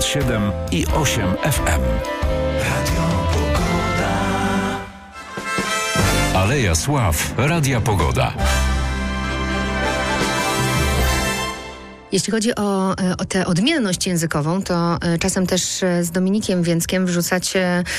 97 i 8 FM. Radio Pogoda. Aleja Sław Radia Pogoda. Jeśli chodzi o tę odmienność językową, to czasem też z Dominikiem Więckiem wrzucać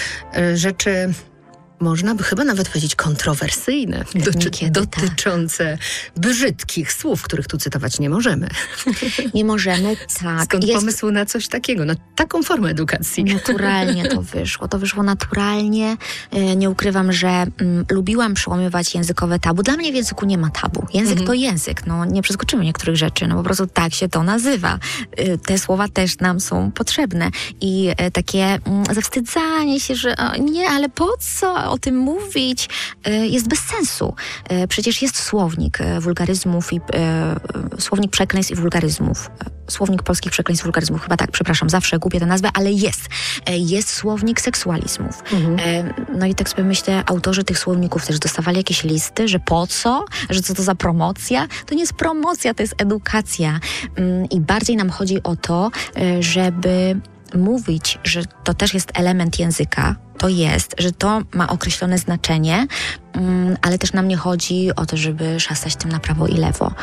rzeczy, można by chyba nawet powiedzieć kontrowersyjne, dotyczące brzydkich słów, których tu cytować nie możemy. Nie możemy, tak. Skąd pomysł na coś takiego, na taką formę edukacji? Naturalnie to wyszło. To wyszło naturalnie. Nie ukrywam, że lubiłam przełamywać językowe tabu. Dla mnie w języku nie ma tabu. Język to język. No, nie przeskoczymy niektórych rzeczy. No po prostu tak się to nazywa. Te słowa też nam są potrzebne. I takie zawstydzanie się, że nie, ale po co o tym mówić, jest bez sensu. Przecież jest słownik wulgaryzmów i słownik przekleństw i wulgaryzmów. Słownik polskich przekleństw i wulgaryzmów. Chyba tak, przepraszam, zawsze gubię tę nazwę, ale jest. Jest słownik seksualizmów. No i tak sobie myślę, autorzy tych słowników też dostawali jakieś listy, że po co? Że co to za promocja? To nie jest promocja, to jest edukacja. I bardziej nam chodzi o to, żeby mówić, że to też jest element języka, to jest, że to ma określone znaczenie, ale też nam nie chodzi o to, żeby szastać tym na prawo i lewo,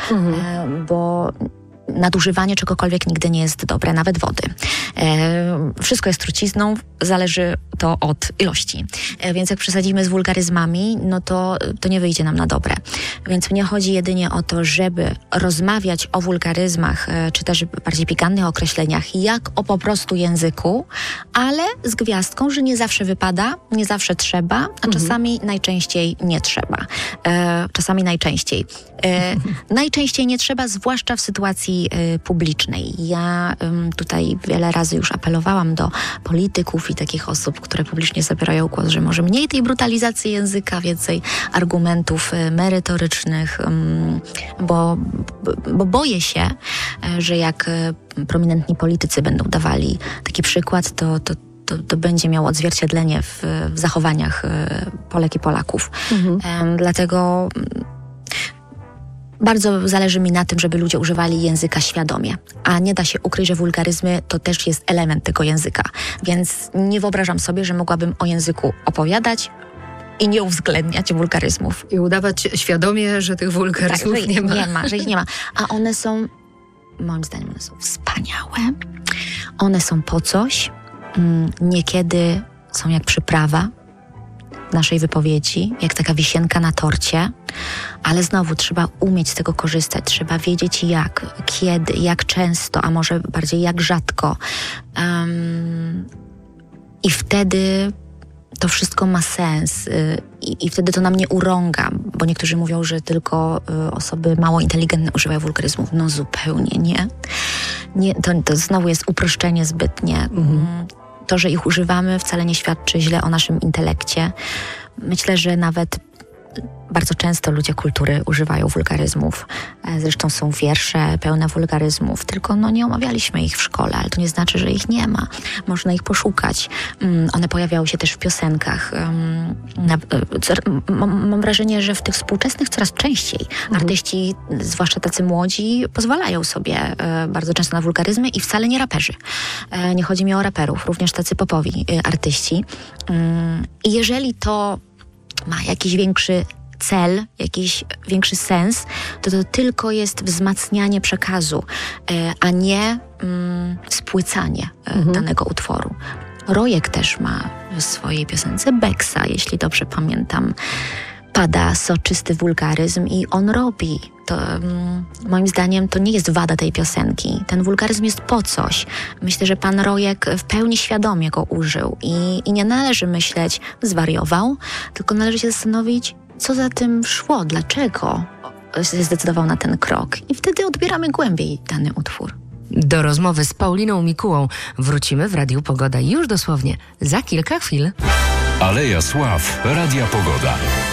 bo nadużywanie czegokolwiek nigdy nie jest dobre, nawet wody. Wszystko jest trucizną, zależy to od ilości. Więc jak przesadzimy z wulgaryzmami, no to nie wyjdzie nam na dobre. Więc mnie chodzi jedynie o to, żeby rozmawiać o wulgaryzmach, czy też bardziej pikantnych określeniach, jak o po prostu języku, ale z gwiazdką, że nie zawsze wypada, nie zawsze trzeba, a czasami najczęściej nie trzeba. Czasami najczęściej. Najczęściej nie trzeba, zwłaszcza w sytuacji publicznej. Ja tutaj wiele razy już apelowałam do polityków i takich osób, które publicznie zabierają głos, że może mniej tej brutalizacji języka, więcej argumentów merytorycznych, bo boję się, że jak prominentni politycy będą dawali taki przykład, to będzie miało odzwierciedlenie w zachowaniach Polek i Polaków. Dlatego bardzo zależy mi na tym, żeby ludzie używali języka świadomie, a nie da się ukryć, że wulgaryzmy to też jest element tego języka. Więc nie wyobrażam sobie, że mogłabym o języku opowiadać i nie uwzględniać wulgaryzmów. I udawać świadomie, że tych wulgaryzmów tak, że ich nie ma. A one są, moim zdaniem, one są wspaniałe. One są po coś. Niekiedy są jak przyprawa naszej wypowiedzi, jak taka wisienka na torcie, ale znowu trzeba umieć z tego korzystać, trzeba wiedzieć jak, kiedy, jak często, a może bardziej jak rzadko. I wtedy to wszystko ma sens i wtedy to nam nie urąga, bo niektórzy mówią, że tylko osoby mało inteligentne używają wulgaryzmów. No zupełnie nie. To znowu jest uproszczenie zbytnie. To, że ich używamy, wcale nie świadczy źle o naszym intelekcie. Myślę, że nawet bardzo często ludzie kultury używają wulgaryzmów. Zresztą są wiersze pełne wulgaryzmów, tylko nie omawialiśmy ich w szkole, ale to nie znaczy, że ich nie ma. Można ich poszukać. One pojawiały się też w piosenkach. Mam wrażenie, że w tych współczesnych coraz częściej artyści, zwłaszcza tacy młodzi, pozwalają sobie bardzo często na wulgaryzmy i wcale nie raperzy. Nie chodzi mi o raperów, również tacy popowi artyści. I jeżeli to ma jakiś większy cel, jakiś większy sens, to tylko jest wzmacnianie przekazu, a nie spłycanie danego utworu. Rojek też ma w swojej piosence Beksa, jeśli dobrze pamiętam. Pada soczysty wulgaryzm i on robi. To, moim zdaniem to nie jest wada tej piosenki. Ten wulgaryzm jest po coś. Myślę, że pan Rojek w pełni świadomie go użył i nie należy myśleć, zwariował, tylko należy się zastanowić, co za tym szło, dlaczego się zdecydował na ten krok. I wtedy odbieramy głębiej dany utwór. Do rozmowy z Pauliną Mikułą wrócimy w Radiu Pogoda już dosłownie za kilka chwil. Aleja Sław Radia Pogoda.